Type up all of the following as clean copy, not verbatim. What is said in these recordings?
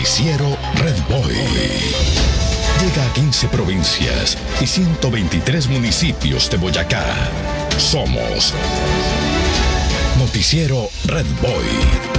Noticiero Red Boy. Llega a 15 provincias y 123 municipios de Boyacá. Somos Noticiero Red Boy.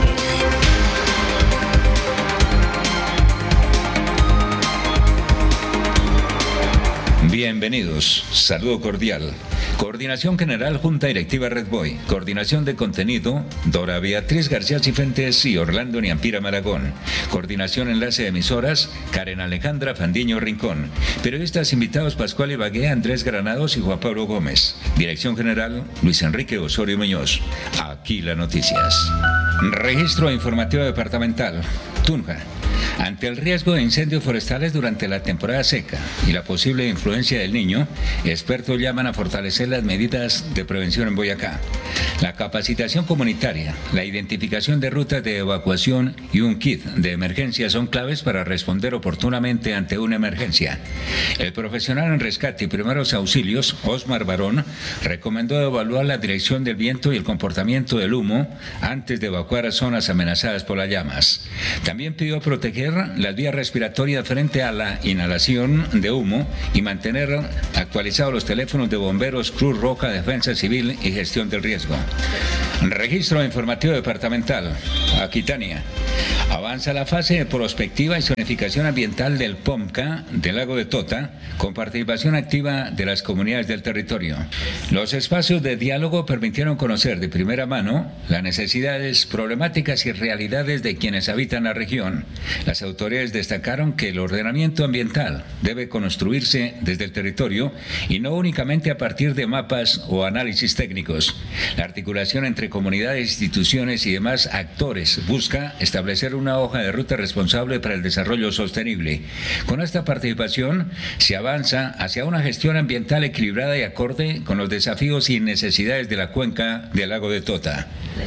Bienvenidos, saludo cordial. Coordinación General Junta Directiva Red Boy. Coordinación de contenido, Dora Beatriz García Cifuentes y Orlando Niampira Maragón. Coordinación enlace de emisoras, Karen Alejandra Fandiño Rincón. Periodistas invitados Pascual Ibagué, Andrés Granados y Juan Pablo Gómez. Dirección General, Luis Enrique Osorio Muñoz. Aquí las noticias. Registro Informativo Departamental, Tunja. Ante el riesgo de incendios forestales durante la temporada seca y la posible influencia del Niño, expertos llaman a fortalecer las medidas de prevención en Boyacá. La capacitación comunitaria, la identificación de rutas de evacuación y un kit de emergencia son claves para responder oportunamente ante una emergencia. El profesional en rescate y primeros auxilios, Osmar Barón, recomendó evaluar la dirección del viento y el comportamiento del humo antes de evacuar a zonas amenazadas por las llamas. También pidió proteger las vías respiratorias frente a la inhalación de humo y mantener actualizados los teléfonos de bomberos, Cruz Roja, Defensa Civil y gestión del riesgo. Registro Informativo Departamental, Aquitania. Avanza la fase de prospectiva y zonificación ambiental del POMCA del Lago de Tota, con participación activa de las comunidades del territorio. Los espacios de diálogo permitieron conocer de primera mano las necesidades, problemáticas y realidades de quienes habitan la región. Las autoridades destacaron que el ordenamiento ambiental debe construirse desde el territorio y no únicamente a partir de mapas o análisis técnicos. La articulación entre comunidades, instituciones y demás actores busca establecer una hoja de ruta responsable para el desarrollo sostenible. Con esta participación se avanza hacia una gestión ambiental equilibrada y acorde con los desafíos y necesidades de la cuenca del Lago de Tota.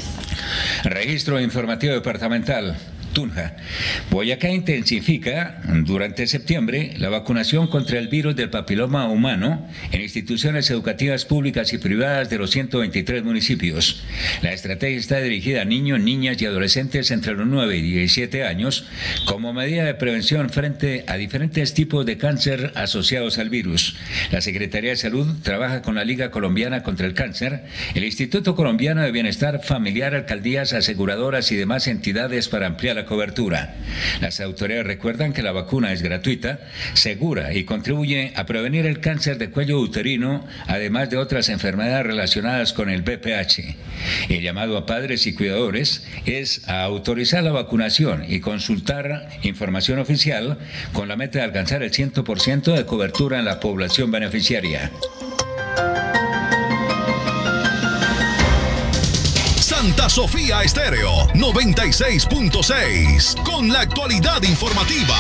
Registro Informativo Departamental, Tunja. Boyacá intensifica durante septiembre la vacunación contra el virus del papiloma humano en instituciones educativas públicas y privadas de los 123 municipios. La estrategia está dirigida a niños, niñas y adolescentes entre los 9 y 17 años como medida de prevención frente a diferentes tipos de cáncer asociados al virus. La Secretaría de Salud trabaja con la Liga Colombiana contra el Cáncer, el Instituto Colombiano de Bienestar Familiar, alcaldías, aseguradoras y demás entidades para ampliar la cobertura. Las autoridades recuerdan que la vacuna es gratuita, segura y contribuye a prevenir el cáncer de cuello uterino, además de otras enfermedades relacionadas con el VPH. El llamado a padres y cuidadores es a autorizar la vacunación y consultar información oficial con la meta de alcanzar el 100% de cobertura en la población beneficiaria. Santa Sofía Estéreo 96.6 con la actualidad informativa.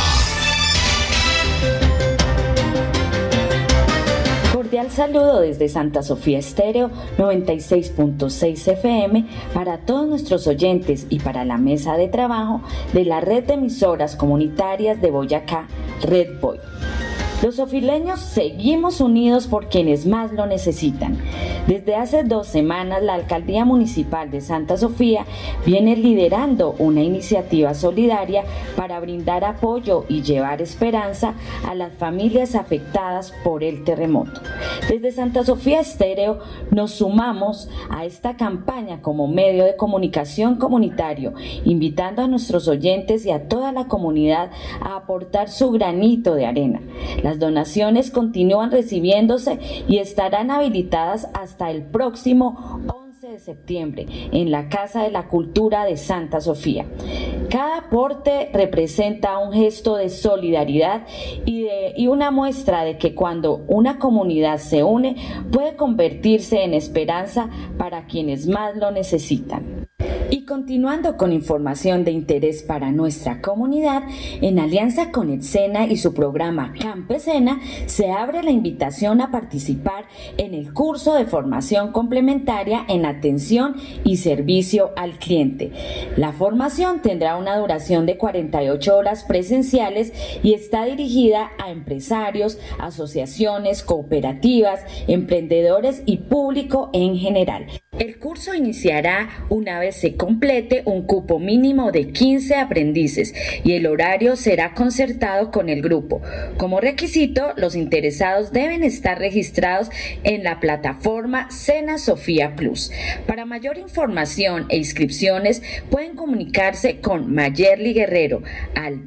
Cordial saludo desde Santa Sofía Estéreo 96.6 FM para todos nuestros oyentes y para la mesa de trabajo de la red de emisoras comunitarias de Boyacá, Red Boy. Los sofileños seguimos unidos por quienes más lo necesitan. Desde hace 2 semanas, la Alcaldía Municipal de Santa Sofía viene liderando una iniciativa solidaria para brindar apoyo y llevar esperanza a las familias afectadas por el terremoto. Desde Santa Sofía Estéreo nos sumamos a esta campaña como medio de comunicación comunitario, invitando a nuestros oyentes y a toda la comunidad a aportar su granito de arena. Las donaciones continúan recibiéndose y estarán habilitadas hasta el próximo 11 de septiembre en la Casa de la Cultura de Santa Sofía. Cada aporte representa un gesto de solidaridad y una muestra de que cuando una comunidad se une puede convertirse en esperanza para quienes más lo necesitan. Y continuando con información de interés para nuestra comunidad, en alianza con ETSENA y su programa Campesena, se abre la invitación a participar en el curso de formación complementaria en atención y servicio al cliente. La formación tendrá una duración de 48 horas presenciales y está dirigida a empresarios, asociaciones, cooperativas, emprendedores y público en general. El curso iniciará una vez se complete un cupo mínimo de 15 aprendices y el horario será concertado con el grupo. Como requisito, los interesados deben estar registrados en la plataforma Sena Sofía Plus. Para mayor información e inscripciones pueden comunicarse con Mayerly Guerrero al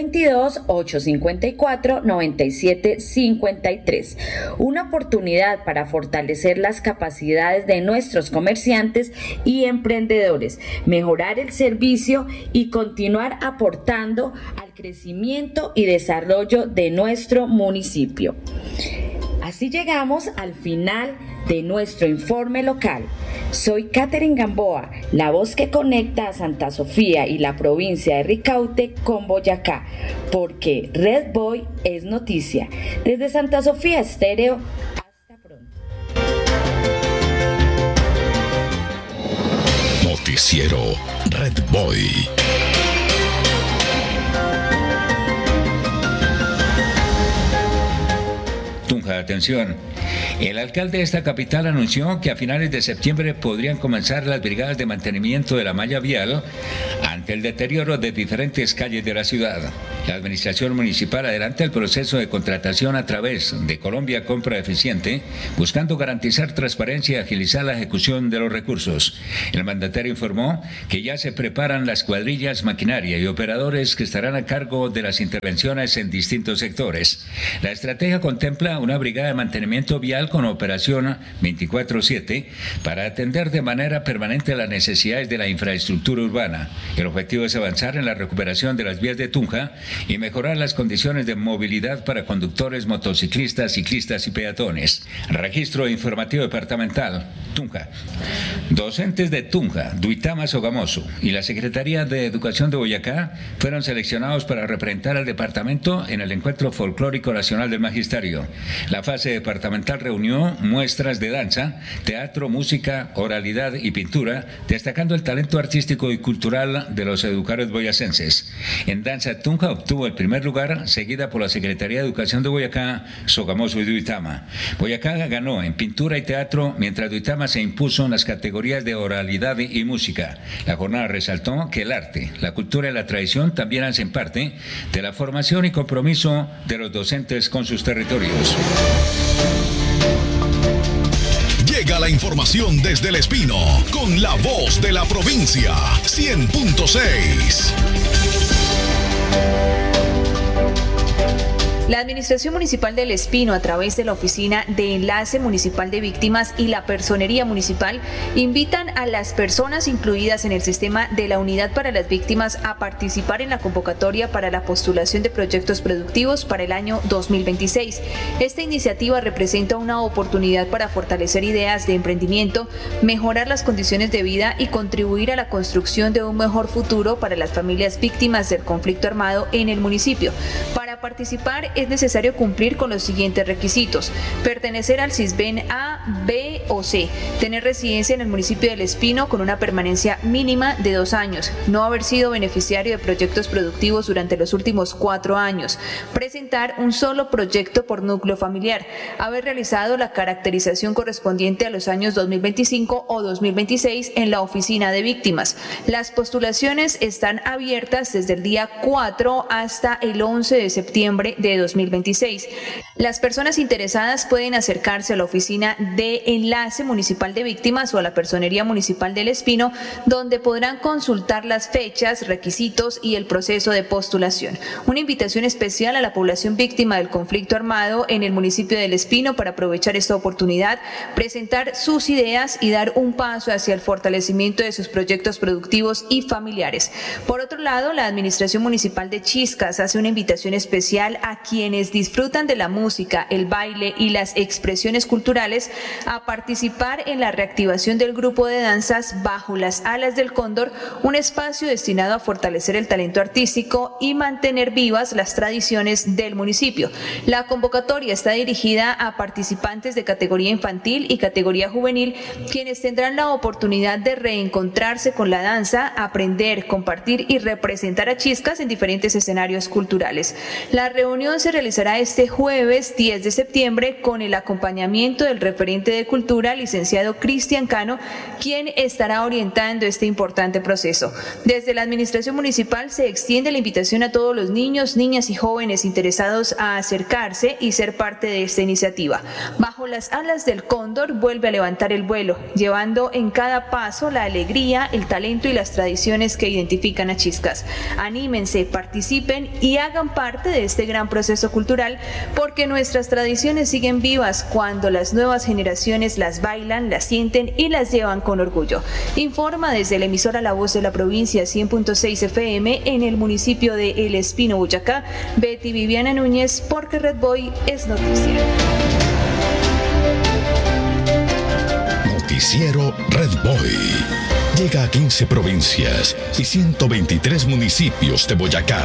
322-854-9753. Una oportunidad para fortalecer las capacidades de nuestros comerciantes y emprendedores, mejorar el servicio y continuar aportando al crecimiento y desarrollo de nuestro municipio. Así llegamos al final de nuestro informe local. Soy Katherine Gamboa, la voz que conecta a Santa Sofía y la provincia de Ricaurte con Boyacá, porque Red Boy es noticia. Desde Santa Sofía Estéreo, hasta pronto. Noticiero Red Boy. Tunja, atención. El alcalde de esta capital anunció que a finales de septiembre podrían comenzar las brigadas de mantenimiento de la malla vial ante el deterioro de diferentes calles de la ciudad. La administración municipal adelanta el proceso de contratación a través de Colombia Compra Eficiente, buscando garantizar transparencia y agilizar la ejecución de los recursos. El mandatario informó que ya se preparan las cuadrillas, maquinaria y operadores que estarán a cargo de las intervenciones en distintos sectores. La estrategia contempla una brigada de mantenimiento vial con operación 24/7 para atender de manera permanente las necesidades de la infraestructura urbana. El objetivo es avanzar en la recuperación de las vías de Tunja y mejorar las condiciones de movilidad para conductores, motociclistas, ciclistas y peatones. Registro informativo departamental, Tunja. Docentes de Tunja, Duitama, Sogamoso y la Secretaría de Educación de Boyacá fueron seleccionados para representar al departamento en el Encuentro Folclórico Nacional del Magisterio. La fase departamental reunió muestras de danza, teatro, música, oralidad y pintura, destacando el talento artístico y cultural de los educadores boyacenses. En danza, Tunja obtuvo el primer lugar, seguida por la Secretaría de Educación de Boyacá, Sogamoso y Duitama. Boyacá ganó en pintura y teatro, mientras Duitama se impuso en las categorías de oralidad y música. La jornada resaltó que el arte, la cultura y la tradición también hacen parte de la formación y compromiso de los docentes con sus territorios. Llega la información desde El Espino con la voz de la provincia 100.6. La Administración Municipal de El Espino, a través de la Oficina de Enlace Municipal de Víctimas y la Personería Municipal, invitan a las personas incluidas en el sistema de la Unidad para las Víctimas a participar en la convocatoria para la postulación de proyectos productivos para el año 2026. Esta iniciativa representa una oportunidad para fortalecer ideas de emprendimiento, mejorar las condiciones de vida y contribuir a la construcción de un mejor futuro para las familias víctimas del conflicto armado en el municipio. Para participar es necesario cumplir con los siguientes requisitos: pertenecer al CISBEN A, B o C, tener residencia en el municipio de El Espino con una permanencia mínima de 2 años, no haber sido beneficiario de proyectos productivos durante los últimos 4 años, presentar un solo proyecto por núcleo familiar, haber realizado la caracterización correspondiente a los años 2025 o 2026 en la Oficina de Víctimas. Las postulaciones están abiertas desde el día 4 hasta el 11 de septiembre de 2026. Las personas interesadas pueden acercarse a la Oficina de Enlace Municipal de Víctimas o a la Personería Municipal del Espino, donde podrán consultar las fechas, requisitos y el proceso de postulación. Una invitación especial a la población víctima del conflicto armado en el municipio del Espino para aprovechar esta oportunidad, presentar sus ideas y dar un paso hacia el fortalecimiento de sus proyectos productivos y familiares. Por otro lado, la Administración Municipal de Chiscas hace una invitación especial a quienes disfrutan de la música, el baile y las expresiones culturales a participar en la reactivación del grupo de danzas Bajo las Alas del Cóndor, un espacio destinado a fortalecer el talento artístico y mantener vivas las tradiciones del municipio. La convocatoria está dirigida a participantes de categoría infantil y categoría juvenil, quienes tendrán la oportunidad de reencontrarse con la danza, aprender, compartir y representar a Chiscas en diferentes escenarios culturales. La reunión se realizará este jueves 10 de septiembre con el acompañamiento del referente de Cultura, licenciado Cristian Cano, quien estará orientando este importante proceso. Desde la Administración Municipal se extiende la invitación a todos los niños, niñas y jóvenes interesados a acercarse y ser parte de esta iniciativa. Bajo las alas del cóndor vuelve a levantar el vuelo, llevando en cada paso la alegría, el talento y las tradiciones que identifican a Chiscas. Anímense, participen y hagan parte de este gran proceso cultural, porque nuestras tradiciones siguen vivas cuando las nuevas generaciones las bailan, las sienten y las llevan con orgullo. Informa desde la emisora La Voz de la Provincia 100.6 FM en el municipio de El Espino, Boyacá, Betty Viviana Núñez, porque Red Boy es noticiero. Noticiero Red Boy. Llega a 15 provincias y 123 municipios de Boyacá.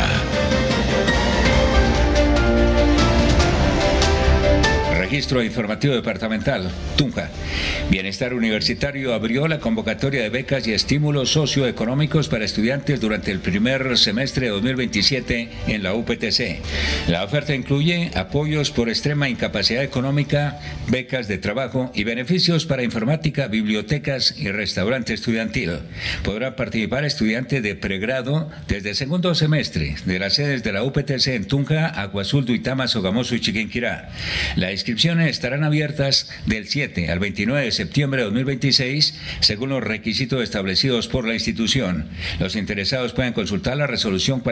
Registro Informativo Departamental, Tunja. Bienestar Universitario abrió la convocatoria de becas y estímulos socioeconómicos para estudiantes durante el primer semestre de 2027 en la UPTC. La oferta incluye apoyos por extrema incapacidad económica, becas de trabajo y beneficios para informática, bibliotecas y restaurante estudiantil. Podrán participar estudiantes de pregrado desde segundo semestre de las sedes de la UPTC en Tunja, Aguazul, Duitama, Sogamoso y Chiquinquirá. La inscripciones estarán abiertas del 7 al 29 de septiembre de 2026, según los requisitos establecidos por la institución. Los interesados pueden consultar la resolución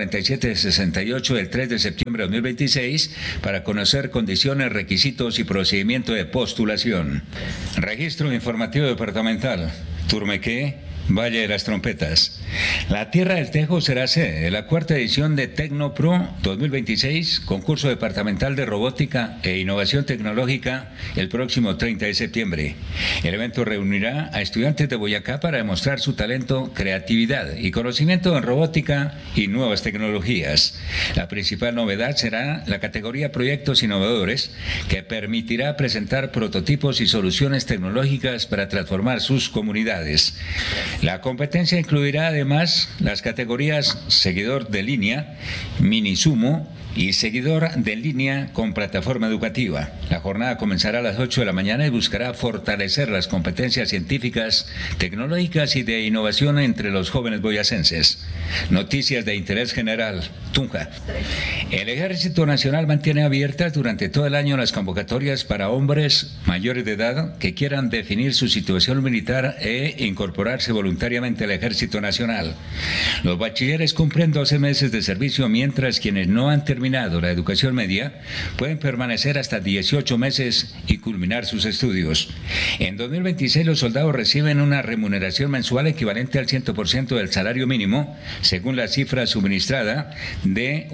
4768 del 3 de septiembre de 2026 para conocer condiciones, requisitos y procedimiento de postulación. Registro Informativo Departamental, Turmequé, Valle de las Trompetas. La Tierra del Tejo será sede de la cuarta edición de Tecnopro 2026, concurso departamental de robótica e innovación tecnológica, el próximo 30 de septiembre. El evento reunirá a estudiantes de Boyacá para demostrar su talento, creatividad y conocimiento en robótica y nuevas tecnologías. La principal novedad será la categoría Proyectos Innovadores, que permitirá presentar prototipos y soluciones tecnológicas para transformar sus comunidades. La competencia incluirá además las categorías Seguidor de Línea, Mini Sumo y Seguidor de Línea con Plataforma Educativa. La jornada comenzará a las 8 de la mañana y buscará fortalecer las competencias científicas, tecnológicas y de innovación entre los jóvenes boyacenses. Noticias de interés general, Tunja. El Ejército Nacional mantiene abiertas durante todo el año las convocatorias para hombres mayores de edad que quieran definir su situación militar e incorporarse voluntariamente al Ejército Nacional. Los bachilleres cumplen 12 meses de servicio, mientras quienes no han terminado la educación media pueden permanecer hasta 18 meses y culminar sus estudios. En 2026 los soldados reciben una remuneración mensual equivalente al 100% del salario mínimo, según la cifra suministrada de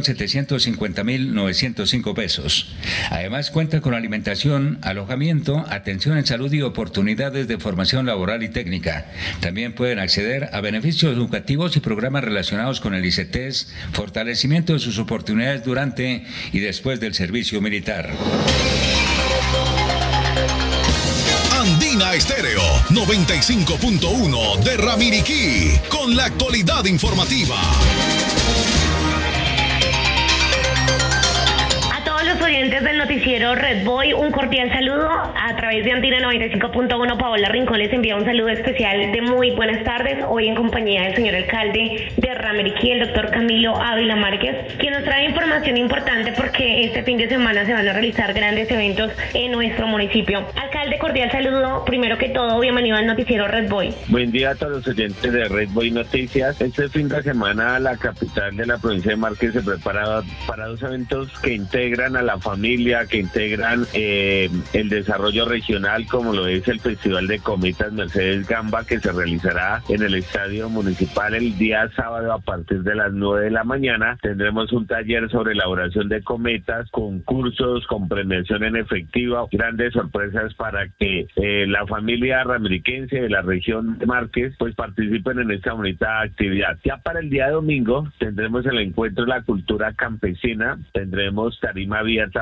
1.750.905 pesos. Además cuenta con alimentación, alojamiento, atención en salud y oportunidades de formación laboral y técnica. También pueden acceder a beneficios educativos y programas relacionados con el ICETES, fortalecimiento de sus oportunidades durante y después del servicio militar. Andina Estéreo 95.1 de Ramiriquí, con la actualidad informativa. Oyentes del noticiero Red Boy, un cordial saludo a través de Andina 95.1. Paola Rincón les envía un saludo especial de muy buenas tardes, hoy en compañía del señor alcalde de Ramiriquí, el doctor Camilo Ávila Márquez, quien nos trae información importante porque este fin de semana se van a realizar grandes eventos en nuestro municipio. Alcalde, cordial saludo, primero que todo, bienvenido al noticiero Red Boy. Buen día a todos los oyentes de Red Boy Noticias. Este fin de semana la capital de la provincia de Márquez se prepara para dos eventos que integran a la familia, que integran el desarrollo regional, como lo es el Festival de Cometas Mercedes Gamba, que se realizará en el Estadio Municipal el día sábado a partir de las 9 de la mañana. Tendremos un taller sobre elaboración de cometas, concursos con premiación en efectivo, grandes sorpresas para que la familia ramiriquense de la región de Márquez pues participen en esta bonita actividad. Ya para el día domingo tendremos el encuentro de la cultura campesina, tendremos tarima abierta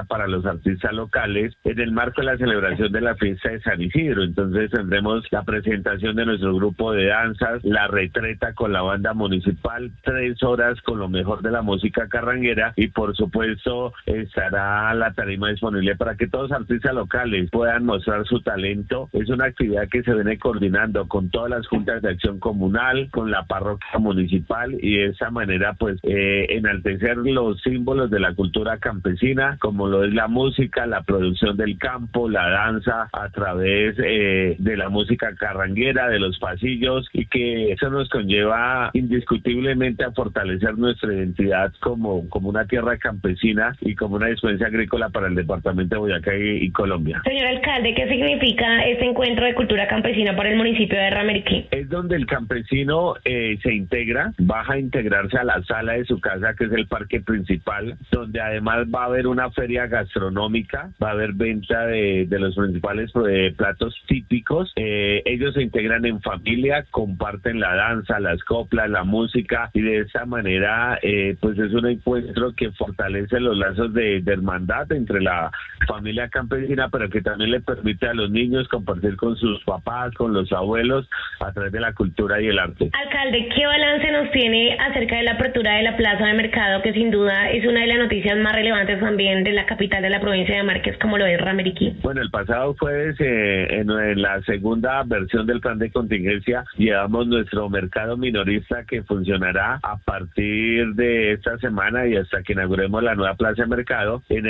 sorpresa para los artistas locales en el marco de la celebración de la fiesta de San Isidro. Entonces tendremos la presentación de nuestro grupo de danzas, la retreta con la banda municipal, 3 horas con lo mejor de la música carranguera y por supuesto estará la tarima disponible para que todos los artistas locales puedan mostrar su talento. Es una actividad que se viene coordinando con todas las juntas de acción comunal, con la parroquia municipal y de esa manera pues enaltecer los símbolos de la cultura campesina como lo es la música, la producción del campo, la danza a través de la música carranguera, de los pasillos y que eso nos conlleva indiscutiblemente a fortalecer nuestra identidad como una tierra campesina y como una dispensa agrícola para el departamento de Boyacá y Colombia. Señor alcalde, ¿qué significa este encuentro de cultura campesina para el municipio de Ramiriquí? Es donde el campesino se integra, baja a integrarse a la sala de su casa, que es el parque principal, donde además va a haber una feria gastronómica, va a haber venta de los principales platos típicos. Ellos se integran en familia, comparten la danza, las coplas, la música y de esa manera pues es un encuentro que fortalece los lazos de hermandad entre la familia campesina, pero que también le permite a los niños compartir con sus papás, con los abuelos, a través de la cultura y el arte. Alcalde, ¿qué balance nos tiene acerca de la apertura de la plaza de mercado, que sin duda es una de las noticias más relevantes también de la capital de la provincia de Márquez, como lo es Ramiriquí? Bueno, el pasado jueves, en la segunda versión del plan de contingencia, llevamos nuestro mercado minorista que funcionará a partir de esta semana y hasta que inauguremos la nueva plaza de mercado en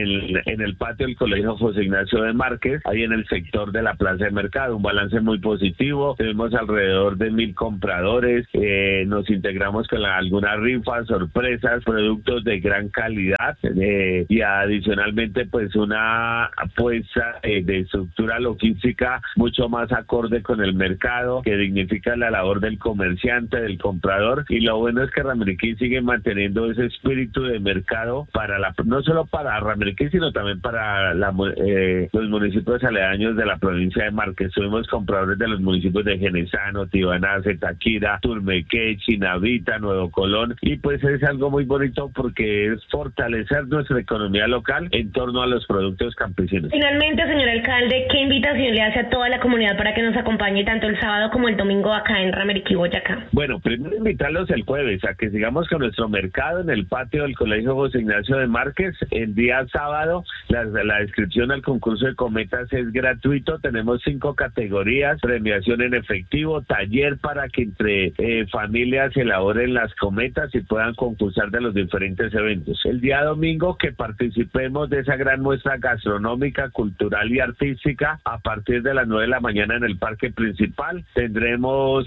el patio del Colegio José Ignacio de Márquez, ahí en el sector de la plaza de mercado. Un balance muy positivo, tenemos alrededor de 1,000 compradores, nos integramos con algunas rifas, sorpresas, productos de gran calidad y adicionalmente pues una apuesta de estructura logística mucho más acorde con el mercado, que dignifica la labor del comerciante, del comprador, y lo bueno es que Ramiriquí sigue manteniendo ese espíritu de mercado no solo para Ramiriquí, sino también para los municipios aledaños de la provincia de Márquez. Tuvimos compradores de los municipios de Genesano, Tibanace, Taquira, Turmequé, Chinavita, Nuevo Colón, y pues es algo muy bonito porque es fortalecer nuestra economía local en torno a los productos campesinos. Finalmente, señor alcalde, ¿qué invitación le hace a toda la comunidad para que nos acompañe tanto el sábado como el domingo acá en Ramiriquí, Boyacá? Bueno, primero invitarlos el jueves a que sigamos con nuestro mercado en el patio del Colegio José Ignacio de Márquez. El día sábado la inscripción al concurso de cometas es gratuito, tenemos 5 categorías, premiación en efectivo, taller para que entre familias elaboren las cometas y puedan concursar de los diferentes eventos. El día domingo que participemos de esa gran muestra gastronómica, cultural y artística a partir de las 9 de la mañana en el parque principal. Tendremos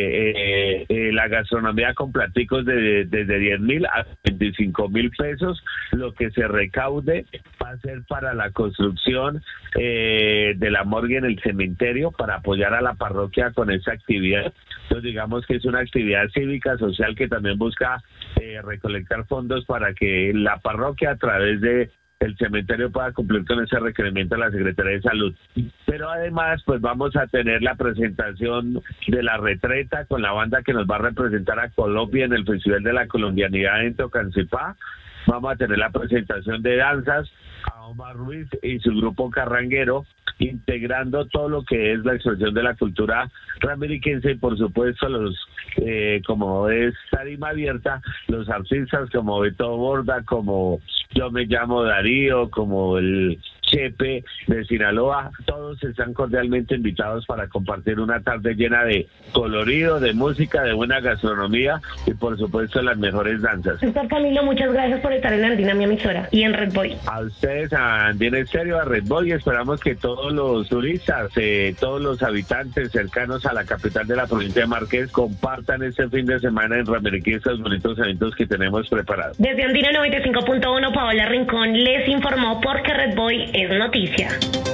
la gastronomía con platicos desde 10,000 a 25,000 pesos. Lo que se recaude va a ser para la construcción de la morgue en el cementerio para apoyar a la parroquia con esa actividad. Entonces digamos que es una actividad cívica, social que también busca recolectar fondos para que la parroquia a través de el cementerio pueda cumplir con ese requerimiento de la Secretaría de Salud. Pero además, pues vamos a tener la presentación de la retreta con la banda que nos va a representar a Colombia en el Festival de la Colombianidad en Tocancipá. Vamos a tener la presentación de danzas a Omar Ruiz y su grupo carranguero, integrando todo lo que es la expresión de la cultura ramiriquense y por supuesto como es tarima abierta, los artistas como Beto Borda, como Yo Me Llamo Darío, como el Chepe de Sinaloa, todos están cordialmente invitados para compartir una tarde llena de colorido, de música, de buena gastronomía y por supuesto las mejores danzas. Doctor Camilo, muchas gracias por estar en Andina, mi emisora, y en Red Boy. A ustedes, a Andina Estéreo, a Red Boy, esperamos que todos los turistas, todos los habitantes cercanos a la capital de la provincia de Márquez compartan este fin de semana en Ramiriquí estos bonitos eventos que tenemos preparados. Desde Andina 95.1, Paola Rincón les informó porque Red Boy es noticia.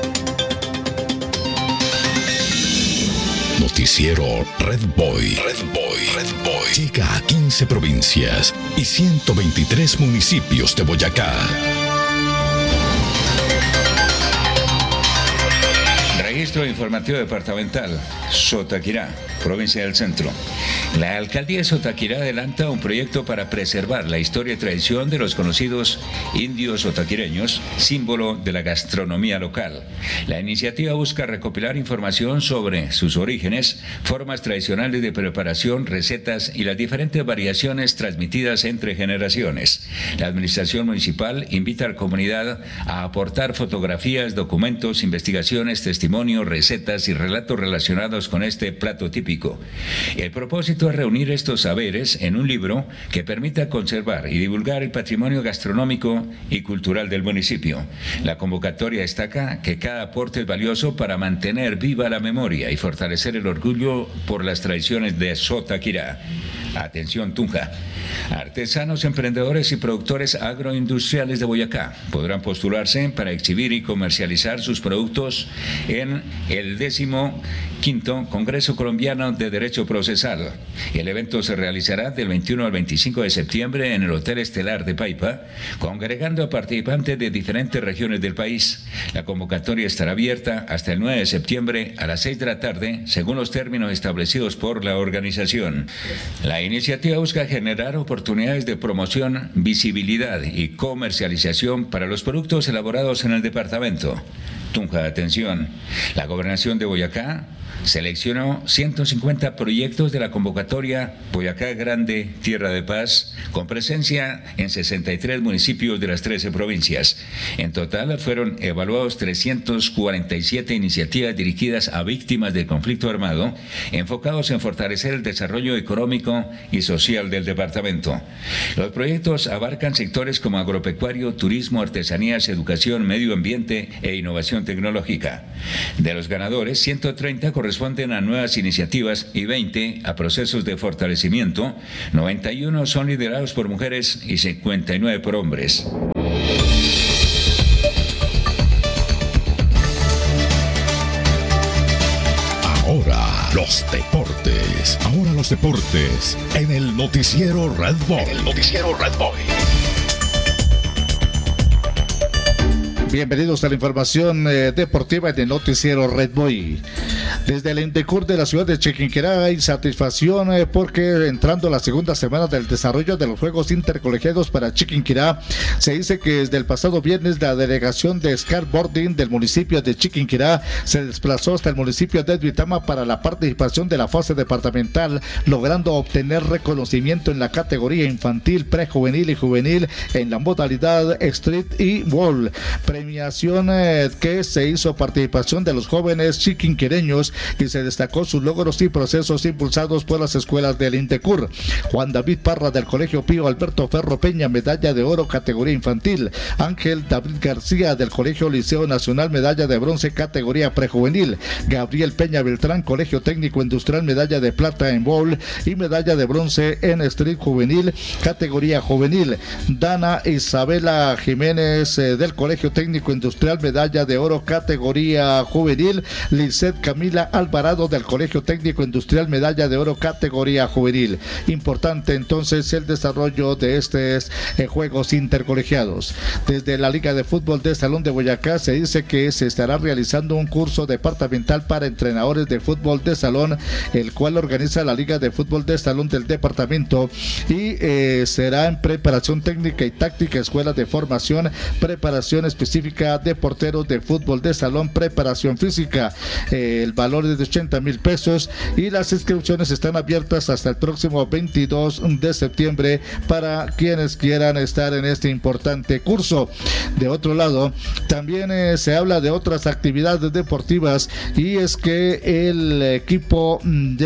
Noticiero Red Boy. Red Boy. Red Boy. Llega a 15 provincias y 123 municipios de Boyacá. Registro Centro Informativo Departamental, Sotaquirá, provincia del Centro. La alcaldía de Sotaquirá adelanta un proyecto para preservar la historia y tradición de los conocidos indios sotaquireños, símbolo de la gastronomía local. La iniciativa busca recopilar información sobre sus orígenes, formas tradicionales de preparación, recetas y las diferentes variaciones transmitidas entre generaciones. La administración municipal invita a la comunidad a aportar fotografías, documentos, investigaciones, testimonios, recetas y relatos relacionados con este plato típico. El propósito es reunir estos saberes en un libro que permita conservar y divulgar el patrimonio gastronómico y cultural del municipio. La convocatoria destaca que cada aporte es valioso para mantener viva la memoria y fortalecer el orgullo por las tradiciones de Sotaquirá. Atención Tunja. Artesanos, emprendedores y productores agroindustriales de Boyacá podrán postularse para exhibir y comercializar sus productos en el 15º Congreso Colombiano de Derecho Procesal. El evento se realizará del 21 al 25 de septiembre en el Hotel Estelar de Paipa, congregando a participantes de diferentes regiones del país. La convocatoria estará abierta hasta el 9 de septiembre a las 6 de la tarde, según los términos establecidos por la organización. La iniciativa busca generar oportunidades de promoción, visibilidad y comercialización para los productos elaborados en el departamento. Tunja, atención. La Gobernación de Boyacá seleccionó 150 proyectos de la convocatoria Boyacá Grande, Tierra de Paz, con presencia en 63 municipios de las 13 provincias. En total fueron evaluados 347 iniciativas dirigidas a víctimas del conflicto armado, enfocados en fortalecer el desarrollo económico y social del departamento. Los proyectos abarcan sectores como agropecuario, turismo, artesanías, educación, medio ambiente e innovación tecnológica. De los ganadores, 130 corresponden a nuevas iniciativas y 20 a procesos de fortalecimiento, 91 son liderados por mujeres y 59 por hombres. Ahora los deportes en el noticiero Red Boy. Bienvenidos a la información deportiva en el noticiero Red Boy. Desde el Indecur de la ciudad de Chiquinquirá hay satisfacción porque entrando a la segunda semana del desarrollo de los Juegos Intercolegiados para Chiquinquirá, se dice que desde el pasado viernes la delegación de skateboarding del municipio de Chiquinquirá se desplazó hasta el municipio de Duitama para la participación de la fase departamental, logrando obtener reconocimiento en la categoría infantil, prejuvenil y juvenil en la modalidad Street y Wall. Premiación que se hizo participación de los jóvenes chiquinquireños y se destacó sus logros y procesos impulsados por las escuelas del Indecur. Juan David Parra del Colegio Pío Alberto Ferro Peña, medalla de oro categoría infantil. Ángel David García del Colegio Liceo Nacional, medalla de bronce categoría prejuvenil. Gabriel Peña Beltrán, Colegio Técnico Industrial, medalla de plata en bowl y medalla de bronce en street juvenil categoría juvenil. Dana Isabela Jiménez del Colegio Técnico Industrial, medalla de oro categoría juvenil. Lisset Camila Alvarado del Colegio Técnico Industrial, medalla de oro categoría juvenil. Importante entonces el desarrollo de estos Juegos Intercolegiados. Desde la Liga de Fútbol de Salón de Boyacá se dice que se estará realizando un curso departamental para entrenadores de fútbol de salón, el cual organiza la Liga de Fútbol de Salón del departamento y será en preparación técnica y táctica, escuela de formación, preparación específica de porteros de fútbol de salón, preparación física. El valor es de 80,000 pesos y las inscripciones están abiertas hasta el próximo 22 de septiembre para quienes quieran estar en este importante curso. De otro lado, también se habla de otras actividades deportivas y es que el equipo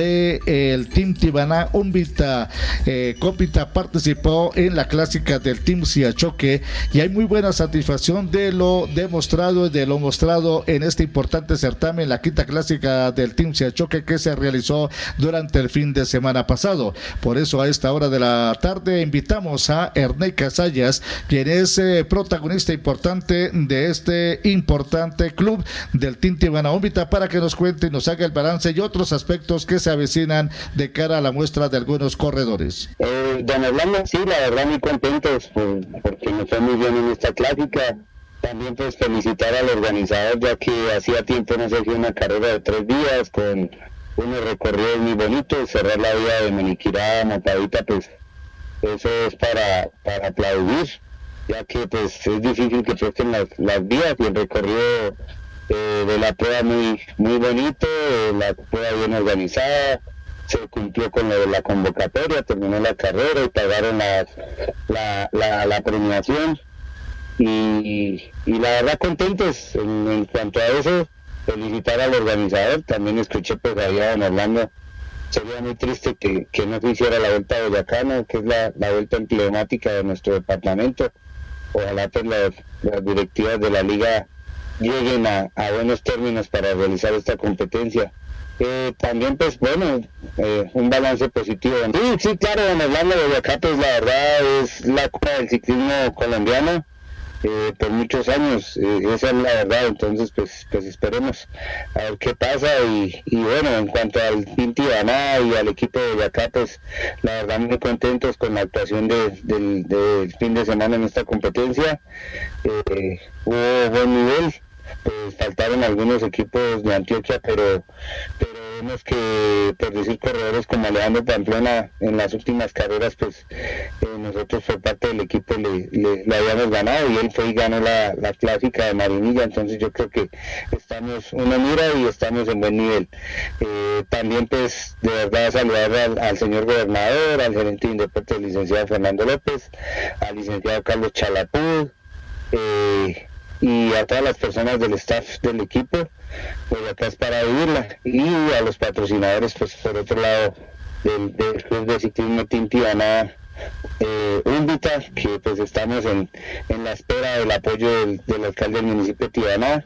del Team Tibaná Umbita Copita participó en la clásica del Team Siachoque y hay muy buena satisfacción de lo demostrado y de lo mostrado en este importante certamen, la quinta clásica del Team Siachoque que se realizó durante el fin de semana pasado. Por eso a esta hora de la tarde invitamos a Ernei Casallas, quien es protagonista importante de este importante club del Team Tibaná Umbita, para que nos cuente y nos haga el balance y otros aspectos que se avecinan de cara a la muestra de algunos corredores. Don Orlando, sí, la verdad muy contentos porque nos fue muy bien en esta clásica. También pues felicitar al organizador, ya que hacía tiempo no se hacía una carrera de 3 días con unos recorridos muy bonitos. Cerrar la vía de Meniquirá a Montadita, pues eso es para aplaudir, ya que pues es difícil que choquen las vías, y el recorrido de la prueba muy bonito, la prueba bien organizada, se cumplió con lo de la convocatoria, terminó la carrera y pagaron la premiación, y la verdad contentos en cuanto a eso. Felicitar al organizador. También escuché pues allá a don Orlando, sería muy triste que no se hiciera la Vuelta a Boyacá, ¿no? Que es la vuelta emblemática de nuestro departamento. Ojalá pues las directivas de la liga lleguen a buenos términos para realizar esta competencia. También pues bueno, un balance positivo. Sí, claro, don Orlando, Boyacá pues la verdad es la cuna del ciclismo colombiano. Por muchos años, esa es la verdad. Entonces pues esperemos a ver qué pasa, y bueno, en cuanto al Team Tivana y al equipo de Boyacá, pues la verdad muy contentos con la actuación del fin de semana en esta competencia. Hubo buen nivel, pues faltaron algunos equipos de Antioquia, pero vemos que, por decir, corredores como Alejandro Pamplona en las últimas carreras, pues nosotros por parte del equipo le habíamos ganado, y él fue y ganó la clásica de Marinilla. Entonces yo creo que uno mira y estamos en buen nivel. También pues de verdad saludar al señor gobernador, al gerente de Indeportes, el licenciado Fernando López, al licenciado Carlos Chalapud, y a todas las personas del staff del equipo. Pues acá es para vivirla, y a los patrocinadores pues por otro lado del Club de Ciclismo Team Tivana Úmbita, que pues estamos en la espera del apoyo del alcalde del municipio de Tivana,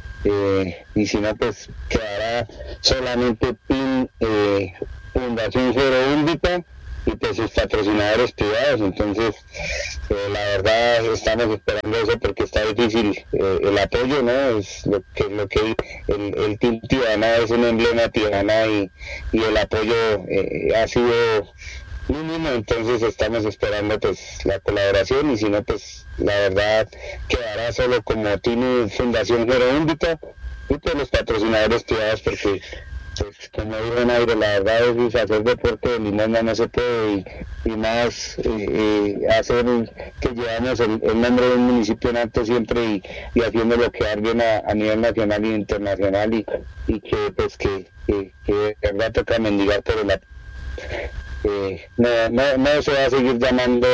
y si no pues quedará solamente Team Fundación Cero Úmbita y pues sus patrocinadores privados. Entonces la verdad estamos esperando eso, porque está difícil el apoyo, ¿no? Es lo que el Team Tivana es un emblema Tivana, y el apoyo ha sido mínimo. Entonces estamos esperando pues la colaboración, y si no pues la verdad quedará solo como Team Fundación Cero Úmbita y pues los patrocinadores privados, porque pues como digo Nairo, la verdad es hacer deporte de limosna no se puede, y más hacer que llevamos el nombre de un municipio en alto siempre, y haciéndolo quedar bien a nivel nacional e internacional, y que pues que de verdad toca mendigar por el no se va a seguir llamando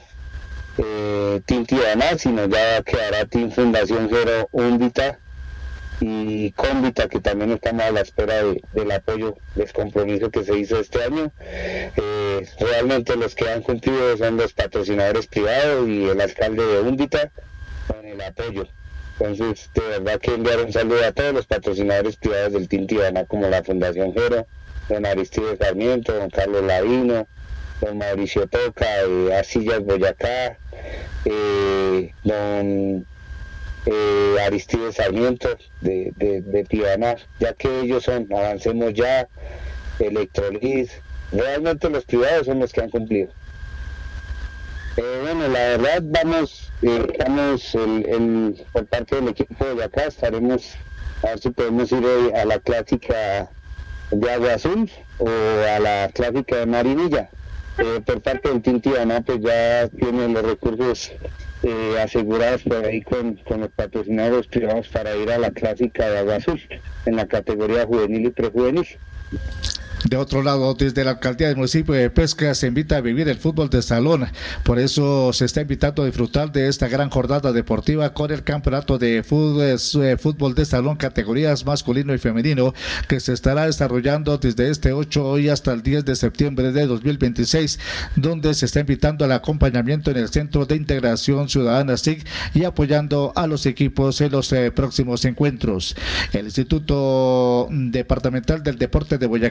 Team Tivana, sino ya quedará Team Fundación Cero Úmbita y Cómbita, que también estamos a la espera del apoyo, del compromiso que se hizo este año. Realmente los que han cumplido son los patrocinadores privados y el alcalde de Úmbita con el apoyo. Entonces de verdad que enviar un saludo a todos los patrocinadores privados del Team Tivana, como la Fundación Cero, don Aristides Sarmiento, don Carlos Ladino, don Mauricio Toca, Arcillas Boyacá, don Aristides Sarmiento de Tivana, ya que ellos son Avancemos Ya, Electrolit. Realmente los privados son los que han cumplido. Bueno, la verdad estamos por parte del equipo de acá, estaremos a ver si podemos ir a la clásica de Agua Azul o a la clásica de Marinilla. Por parte del Team Tivana pues ya tiene los recursos asegurados por ahí con los patrocinadores privados para ir a la clásica de Agua Azul en la categoría juvenil y prejuvenil. De otro lado, desde la alcaldía del municipio de Pesca se invita a vivir el fútbol de salón. Por eso se está invitando a disfrutar de esta gran jornada deportiva con el campeonato de fútbol de salón categorías masculino y femenino, que se estará desarrollando desde este 8 y hasta el 10 de septiembre de 2026, donde se está invitando al acompañamiento en el Centro de Integración Ciudadana SIC y apoyando a los equipos en los próximos encuentros. El Instituto Departamental del Deporte de Boyacá informa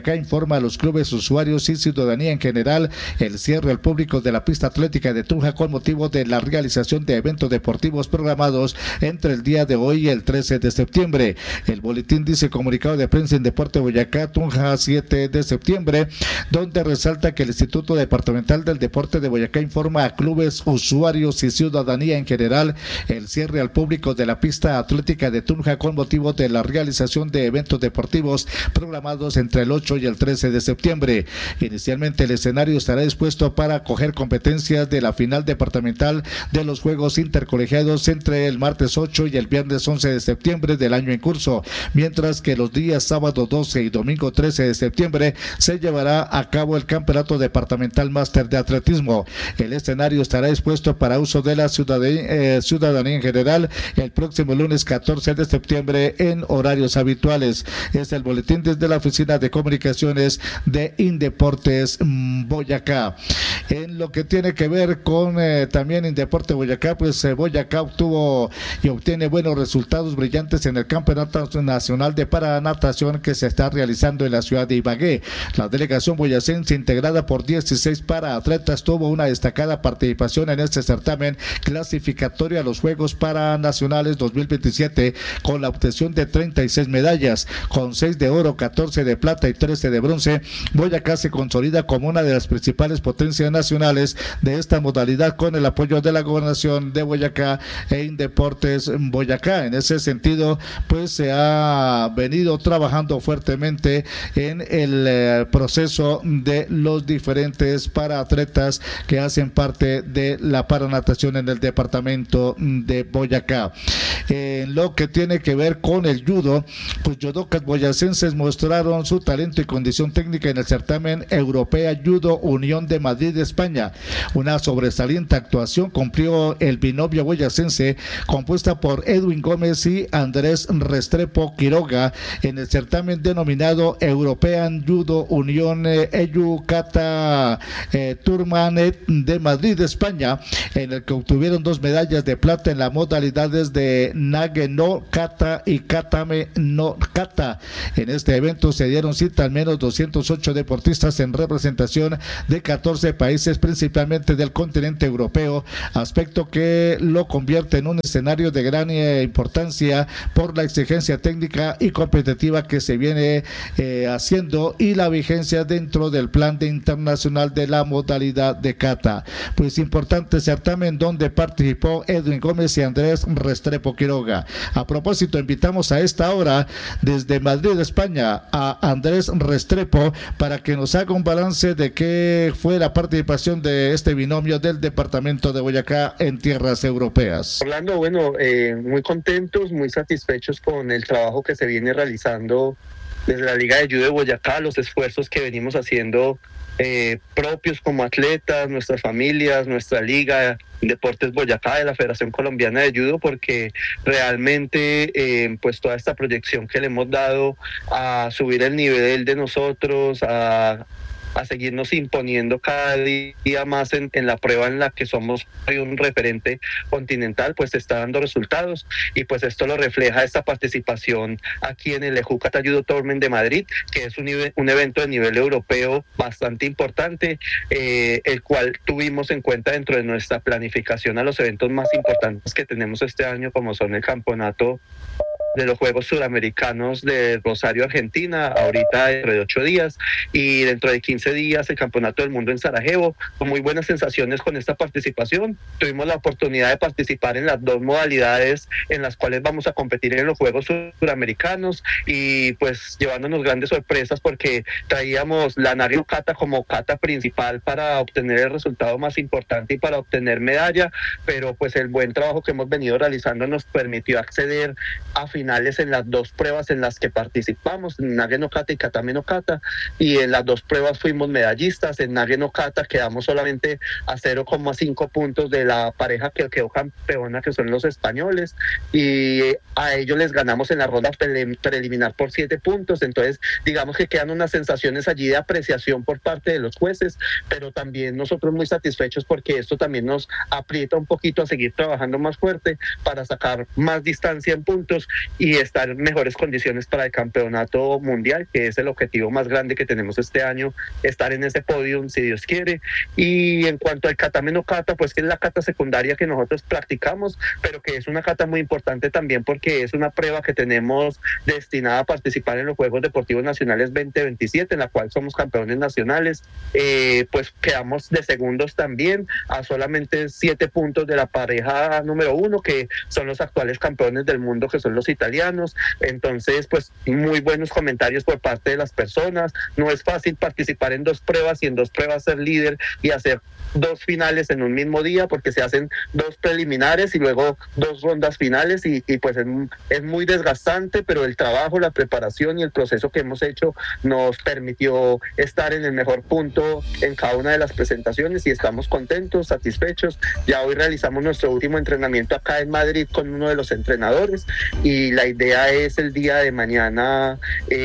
informa a los clubes, usuarios y ciudadanía en general el cierre al público de la pista atlética de Tunja con motivo de la realización de eventos deportivos programados entre el día de hoy y el 13 de septiembre. El boletín dice comunicado de prensa en Deporte Boyacá, Tunja, 7 de septiembre, donde resalta que el Instituto Departamental del Deporte de Boyacá informa a clubes, usuarios y ciudadanía en general el cierre al público de la pista atlética de Tunja con motivo de la realización de eventos deportivos programados entre el 8 y el 13 de septiembre. Inicialmente el escenario estará dispuesto para acoger competencias de la final departamental de los Juegos Intercolegiados entre el martes 8 y el viernes 11 de septiembre del año en curso, mientras que los días sábado 12 y domingo 13 de septiembre se llevará a cabo el Campeonato Departamental Máster de Atletismo. El escenario estará dispuesto para uso de la ciudadanía en general el próximo lunes 14 de septiembre en horarios habituales. Es el boletín desde la Oficina de Comunicaciones de Indeportes Boyacá. En lo que tiene que ver con también Indeporte Boyacá, pues Boyacá obtuvo y obtiene buenos resultados brillantes en el Campeonato Nacional de Paranatación que se está realizando en la ciudad de Ibagué. La delegación boyacense, integrada por 16 paraatletas, tuvo una destacada participación en este certamen clasificatorio a los Juegos Paranacionales 2027 con la obtención de 36 medallas, con 6 de oro, 14 de plata y 13 de bronce. Boyacá se consolida como una de las principales potencias nacionales de esta modalidad con el apoyo de la Gobernación de Boyacá e Indeportes Boyacá. En ese sentido, pues se ha venido trabajando fuertemente en el proceso de los diferentes paraatletas que hacen parte de la paranatación en el departamento de Boyacá. En lo que tiene que ver con el judo, pues judocas boyacenses mostraron su talento y condición técnica en el certamen Europea Judo Unión de Madrid, España. Una sobresaliente actuación cumplió el binomio boyacense compuesta por Edwin Gómez y Andrés Restrepo Quiroga en el certamen denominado European Judo Unión Eyucata Tournament de Madrid, España, en el que obtuvieron 2 medallas de plata en las modalidades de Nage no Kata y Katame no Kata. En este evento se dieron cita al menos 208 deportistas en representación de 14 países, principalmente del continente europeo, aspecto que lo convierte en un escenario de gran importancia por la exigencia técnica y competitiva que se viene haciendo y la vigencia dentro del plan de internacional de la modalidad de kata. Pues importante certamen donde participó Edwin Gómez y Andrés Restrepo Quiroga. A propósito, invitamos a esta hora desde Madrid, España, a Andrés Restrepo para que nos haga un balance de qué fue la participación de este binomio del departamento de Boyacá en tierras europeas. Orlando, bueno, muy contentos, muy satisfechos con el trabajo que se viene realizando desde la Liga de Judo de Boyacá, los esfuerzos que venimos haciendo propios como atletas, nuestras familias, nuestra liga, Deportes Boyacá de la Federación Colombiana de Judo, porque realmente pues toda esta proyección que le hemos dado a subir el nivel de nosotros, a seguirnos imponiendo cada día más en la prueba en la que somos un referente continental, pues está dando resultados, y pues esto lo refleja esta participación aquí en el Eyucata Judo Tournament de Madrid, que es un evento de nivel europeo bastante importante, el cual tuvimos en cuenta dentro de nuestra planificación a los eventos más importantes que tenemos este año, como son el campeonato de los Juegos Suramericanos de Rosario, Argentina, ahorita dentro de 8 días, y dentro de 15 días el Campeonato del Mundo en Sarajevo, con muy buenas sensaciones con esta participación. Tuvimos la oportunidad de participar en las 2 modalidades en las cuales vamos a competir en los Juegos Suramericanos, y pues llevándonos grandes sorpresas porque traíamos la Nage no Kata como kata principal para obtener el resultado más importante y para obtener medalla, pero pues el buen trabajo que hemos venido realizando nos permitió acceder a finales en las 2 pruebas en las que participamos, en Nage no Kata y Katame no Kata, y en las 2 pruebas fuimos medallistas. En Nage no Kata quedamos solamente a 0,5 puntos de la pareja que quedó campeona, que son los españoles, y a ellos les ganamos en la ronda preliminar por 7 puntos, entonces digamos que quedan unas sensaciones allí de apreciación por parte de los jueces, pero también nosotros muy satisfechos porque esto también nos aprieta un poquito a seguir trabajando más fuerte para sacar más distancia en puntos y estar en mejores condiciones para el campeonato mundial, que es el objetivo más grande que tenemos este año, estar en ese podium si Dios quiere. Y en cuanto al kata no kata, pues que es la kata secundaria que nosotros practicamos, pero que es una kata muy importante también porque es una prueba que tenemos destinada a participar en los Juegos Deportivos Nacionales 2027, en la cual somos campeones nacionales. Pues quedamos de segundos también, a solamente 7 puntos de la pareja número 1, que son los actuales campeones del mundo, que son los italianos. Entonces, pues muy buenos comentarios por parte de las personas. No es fácil participar en 2 pruebas y en 2 pruebas ser líder y hacer 2 finales en un mismo día, porque se hacen 2 preliminares y luego 2 rondas finales y pues es muy desgastante, pero el trabajo, la preparación y el proceso que hemos hecho nos permitió estar en el mejor punto en cada una de las presentaciones y estamos contentos, satisfechos. Ya hoy realizamos nuestro último entrenamiento acá en Madrid con uno de los entrenadores y la idea es el día de mañana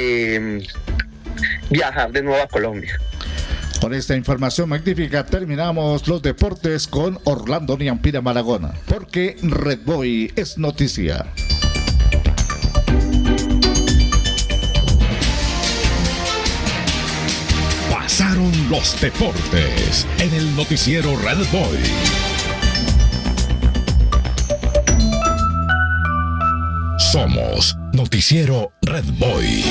viajar de nuevo a Colombia. Con esta información magnífica terminamos los deportes con Orlando Niampira Malagón, porque Red Boy es noticia. Pasaron los deportes en el noticiero Red Boy. Somos Noticiero Red Boy.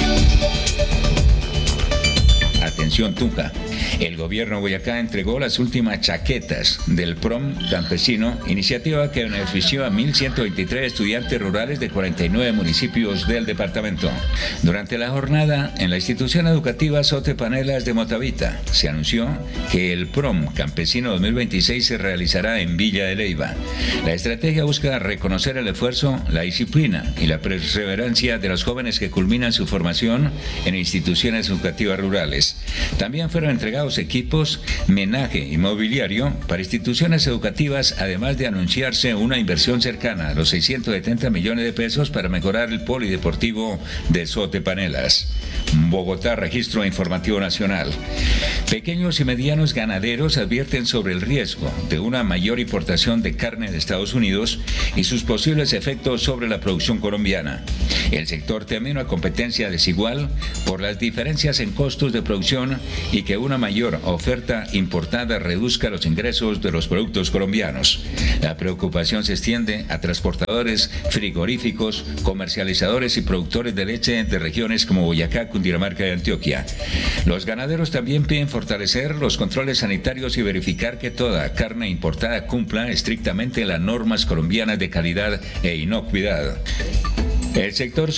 Atención Tunja. El gobierno de Boyacá entregó las últimas chaquetas del PROM campesino, iniciativa que benefició a 1.123 estudiantes rurales de 49 municipios del departamento. Durante la jornada, en la institución educativa Sote Panelas de Motavita, se anunció que el PROM campesino 2026 se realizará en Villa de Leyva. La estrategia busca reconocer el esfuerzo, la disciplina y la perseverancia de los jóvenes que culminan su formación en instituciones educativas rurales. También fueron entregados equipos, menaje inmobiliario para instituciones educativas, además de anunciarse una inversión cercana a los 670 millones de pesos para mejorar el polideportivo de Sote Panelas. Bogotá, Registro Informativo Nacional. Pequeños y medianos ganaderos advierten sobre el riesgo de una mayor importación de carne de Estados Unidos y sus posibles efectos sobre la producción colombiana. El sector teme una competencia desigual por las diferencias en costos de producción y que una mayor oferta importada reduzca los ingresos de los productos colombianos. La preocupación se extiende a transportadores frigoríficos, comercializadores y productores de leche de regiones como Boyacá, Cundinamarca y Antioquia. Los ganaderos también piden fortalecer los controles sanitarios y verificar que toda carne importada cumpla estrictamente las normas colombianas de calidad e inocuidad. El sector